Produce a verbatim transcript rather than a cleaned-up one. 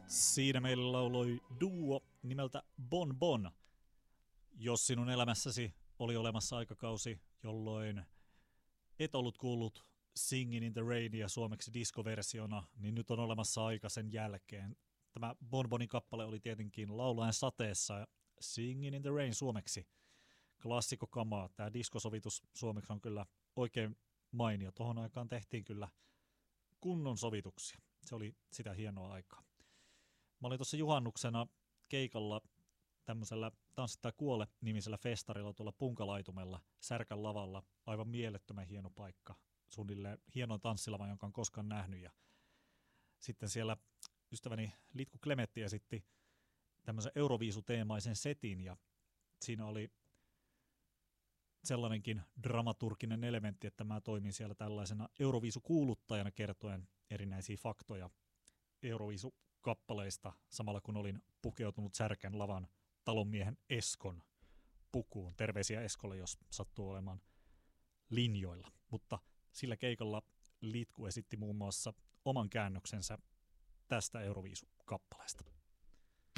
Siinä meillä lauloi duo nimeltä Bon Bon. Jos sinun elämässäsi oli olemassa aikakausi, jolloin et ollut kuullut Singin in the Rainia suomeksi diskoversiona, niin nyt on olemassa aika sen jälkeen. Tämä Bon Bonin kappale oli tietenkin Laulajan sateessa ja Singin in the Rain suomeksi klassikokamaa. Tämä diskosovitus suomeksi on kyllä oikein mainio. Tuohon aikaan tehtiin kyllä kunnon sovituksia. Se oli sitä hienoa aikaa. Mä olin tuossa juhannuksena keikalla tämmöisellä Tanssi tai kuole -nimisellä festarilla tuolla Punkalaitumella Särkän lavalla. Aivan mielettömän hieno paikka. Suunnilleen hienoin tanssilava, jonka on koskaan nähnyt. Ja sitten siellä ystäväni Litku Klemetti esitti tämmöisen Euroviisu-teemaisen setin ja siinä oli sellainenkin dramaturginen elementti, että mä toimin siellä tällaisena Euroviisu-kuuluttajana kertoen erinäisiä faktoja Euroviisu-kappaleista, samalla kun olin pukeutunut Särkän lavan talonmiehen Eskon pukuun. Terveisiä Eskolle, jos sattuu olemaan linjoilla. Mutta sillä keikalla Litku esitti muun muassa oman käännöksensä tästä Euroviisu-kappaleesta.